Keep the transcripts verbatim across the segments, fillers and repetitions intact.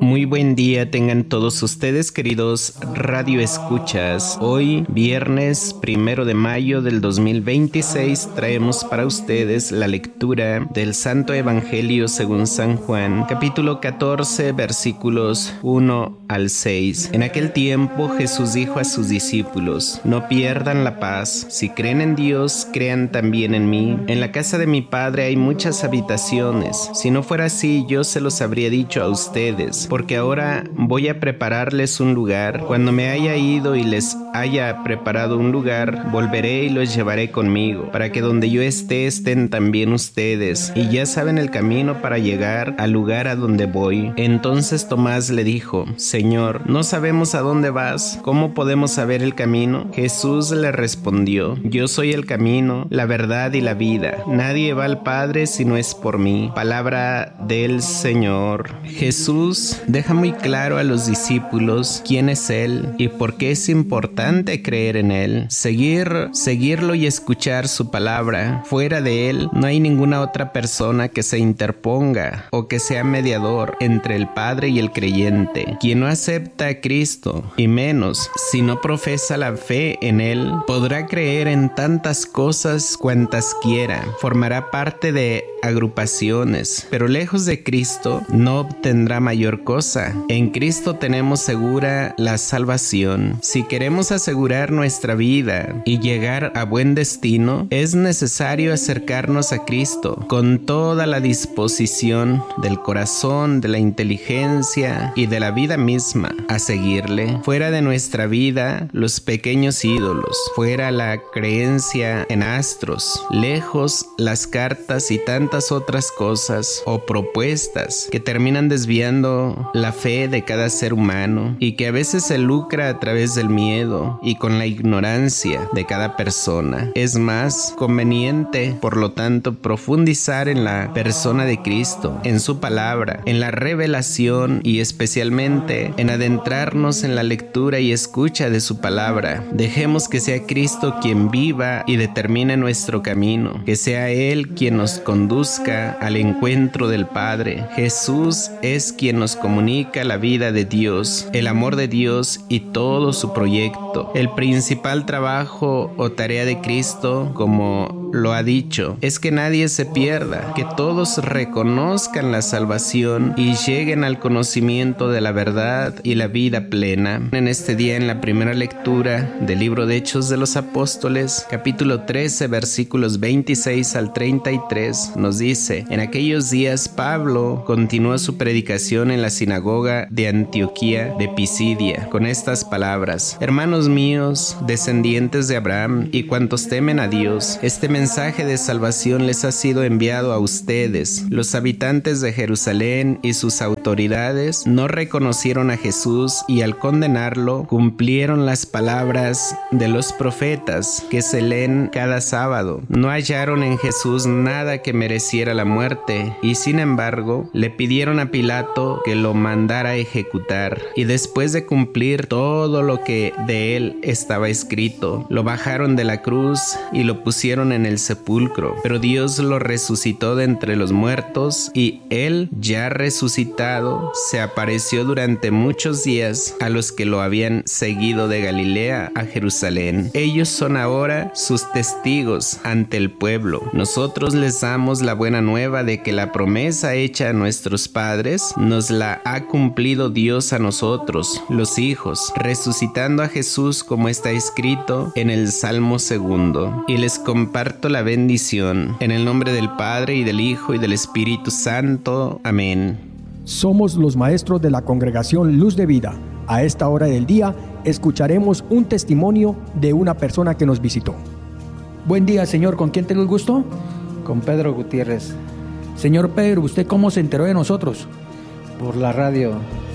Muy buen día tengan todos ustedes, queridos radioescuchas. Hoy, viernes primero de mayo del dos mil veintiséis, traemos para ustedes la lectura del Santo Evangelio según San Juan, capítulo catorce, versículos uno al seis. En aquel tiempo Jesús dijo a sus discípulos: no pierdan la paz. Si creen en Dios, crean también en mí. En la casa de mi Padre hay muchas habitaciones. Si no fuera así, yo se los habría dicho a ustedes, porque ahora voy a prepararles un lugar. Cuando me haya ido y les haya preparado un lugar, volveré y los llevaré conmigo, para que donde yo esté estén también ustedes, y ya saben el camino para llegar al lugar a donde voy. Entonces Tomás le dijo: Señor, no sabemos a dónde vas, ¿cómo podemos saber el camino? Jesús le respondió: yo soy el camino, la verdad y la vida. Nadie va al Padre si no es por mí. Palabra del Señor. Jesús deja muy claro a los discípulos quién es Él y por qué es importante creer en Él, seguir, seguirlo y escuchar su palabra. Fuera de Él no hay ninguna otra persona que se interponga o que sea mediador entre el Padre y el creyente. Quien no acepta a Cristo, y menos si no profesa la fe en Él, podrá creer en tantas cosas cuantas quiera, formará parte de agrupaciones, pero lejos de Cristo no obtendrá mayor cosa. En Cristo tenemos segura la salvación. Si queremos asegurar nuestra vida y llegar a buen destino, es necesario acercarnos a Cristo con toda la disposición del corazón, de la inteligencia y de la vida misma, a seguirle. Fuera de nuestra vida, los pequeños ídolos, fuera la creencia en astros, lejos las cartas y tantas otras cosas o propuestas que terminan desviando la fe de cada ser humano y que a veces se lucra a través del miedo y con la ignorancia de cada persona. Es más conveniente, por lo tanto, profundizar en la persona de Cristo, en su palabra, en la revelación y especialmente en adentrarnos en la lectura y escucha de su palabra. Dejemos que sea Cristo quien viva y determine nuestro camino, que sea Él quien nos conduzca al encuentro del Padre. Jesús es quien nos comunica la vida de Dios, el amor de Dios y todo su proyecto. El principal trabajo o tarea de Cristo, como lo ha dicho, es que nadie se pierda, que todos reconozcan la salvación y lleguen al conocimiento de la verdad y la vida plena. En este día, en la primera lectura del libro de Hechos de los Apóstoles, capítulo trece, versículos veintiséis al treinta y tres, nos dice: en aquellos días Pablo continuó su predicación en la sinagoga de Antioquía de Pisidia con estas palabras: hermanos míos, descendientes de Abraham y cuantos temen a Dios, este mensaje de salvación les ha sido enviado a ustedes. Los habitantes de Jerusalén y sus autoridades no reconocieron a Jesús y al condenarlo cumplieron las palabras de los profetas que se leen cada sábado. No hallaron en Jesús nada que mereciera la muerte y sin embargo le pidieron a Pilato que lo mandara a ejecutar, y después de cumplir todo lo que de él estaba escrito, lo bajaron de la cruz y lo pusieron en el sepulcro. Pero Dios lo resucitó de entre los muertos, y él, ya resucitado, se apareció durante muchos días a los que lo habían seguido de Galilea a Jerusalén. Ellos son ahora sus testigos ante el pueblo. Nosotros les damos la buena nueva de que la promesa hecha a nuestros padres nos la ha cumplido Dios a nosotros, los hijos, resucitando a Jesús como está escrito en el Salmo segundo. Y les comparto la bendición en el nombre del Padre y del Hijo y del Espíritu Santo. Amén. Somos los maestros de la congregación Luz de Vida. A esta hora del día escucharemos un testimonio de una persona que nos visitó. Buen día, señor. ¿Con quién tengo el gusto? Con Pedro Gutiérrez. Señor Pedro, ¿usted cómo se enteró de nosotros? Por la radio.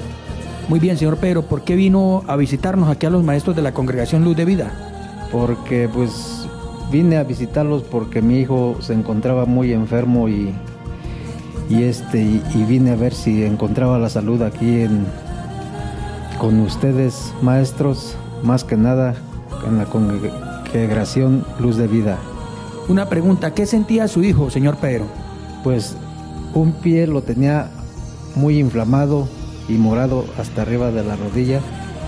Muy bien, señor Pedro. ¿Por qué vino a visitarnos aquí a los maestros de la congregación Luz de Vida? Porque pues vine a visitarlos porque mi hijo se encontraba muy enfermo y, y, este, y, y vine a ver si encontraba la salud aquí en, con ustedes, maestros, más que nada en la congregación Luz de Vida. Una pregunta, ¿qué sentía su hijo, señor Pedro? Pues un pie lo tenía muy inflamado y morado hasta arriba de la rodilla.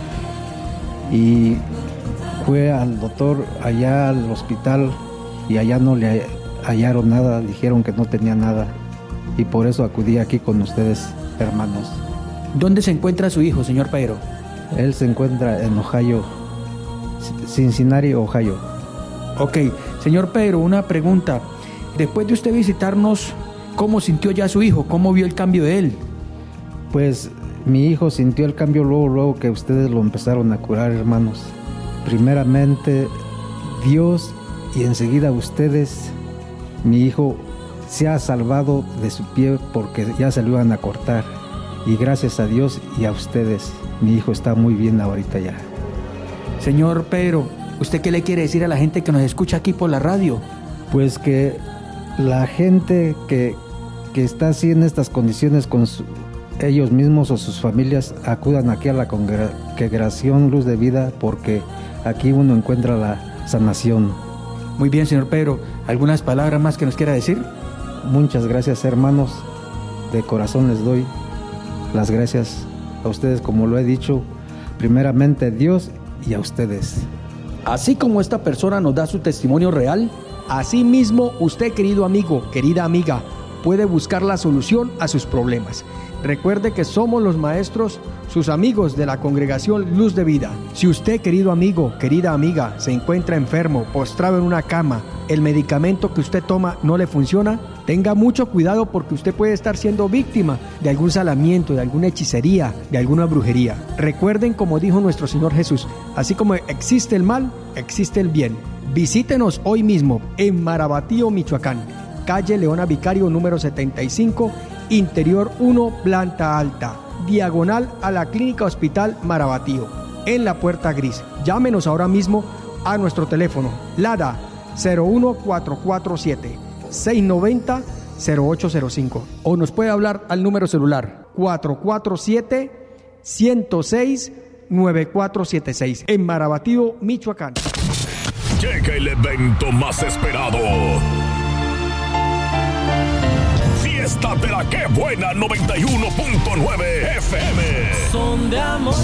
Y fue al doctor allá al hospital y allá no le hallaron nada, dijeron que no tenía nada. Y por eso acudí aquí con ustedes, hermanos. ¿Dónde se encuentra su hijo, señor Pedro? Él se encuentra en Ohio, Cincinnati, Ohio. Ok, señor Pedro, una pregunta. Después de usted visitarnos, ¿cómo sintió ya su hijo? ¿Cómo vio el cambio de él? Pues mi hijo sintió el cambio luego, luego que ustedes lo empezaron a curar, hermanos. Primeramente Dios y enseguida ustedes. Mi hijo se ha salvado de su pie porque ya se lo iban a cortar. Y gracias a Dios y a ustedes, mi hijo está muy bien ahorita ya. Señor Pedro, ¿usted qué le quiere decir a la gente que nos escucha aquí por la radio? Pues que la gente que, que está así en estas condiciones con su, ellos mismos o sus familias acudan aquí a la congregación Luz de Vida, porque aquí uno encuentra la sanación. Muy bien, señor Pedro. ¿Algunas palabras más que nos quiera decir? Muchas gracias, hermanos. De corazón les doy las gracias a ustedes, como lo he dicho, primeramente a Dios y a ustedes. Así como esta persona nos da su testimonio real, así mismo usted, querido amigo, querida amiga, puede buscar la solución a sus problemas. Recuerde que somos los maestros, sus amigos de la congregación Luz de Vida. Si usted, querido amigo, querida amiga, se encuentra enfermo, postrado en una cama, el medicamento que usted toma no le funciona, tenga mucho cuidado porque usted puede estar siendo víctima de algún salamiento, de alguna hechicería, de alguna brujería. Recuerden, como dijo nuestro Señor Jesús, así como existe el mal, existe el bien. Visítenos hoy mismo en Marabatío, Michoacán, calle Leona Vicario número setenta y cinco, Interior uno, planta alta, diagonal a la Clínica Hospital Marabatío, en la Puerta Gris. Llámenos ahora mismo a nuestro teléfono LADA cero uno cuatro cuatro siete, seis nueve cero, cero ocho cero cinco, o nos puede hablar al número celular cuatro cuatro siete, uno cero seis, nueve cuatro siete seis en Marabatío, Michoacán. Llega el evento más esperado. Fiesta de la Que Buena noventa y uno punto nueve F M. Son de amores,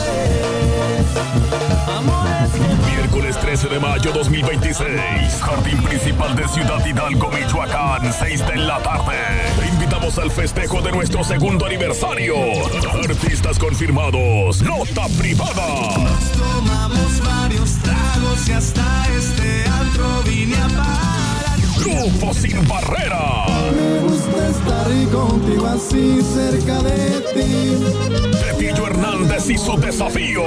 amores. Miércoles trece de mayo dos mil veintiséis. Jardín Principal de Ciudad Hidalgo, Michoacán, seis de la tarde. Te invitamos al festejo de nuestro segundo aniversario. Artistas confirmados. Nota privada. Nos tomamos varios tragos y hasta este antro vine a parar. Grupo Sin Barrera. Me gusta estar contigo así cerca de ti. Pepillo Hernández y su desafío.